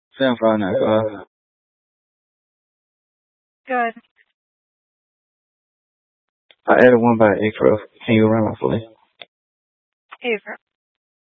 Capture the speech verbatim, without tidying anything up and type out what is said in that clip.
Sam Friday Night Five. Good. I added one by April. Can you run my play? April.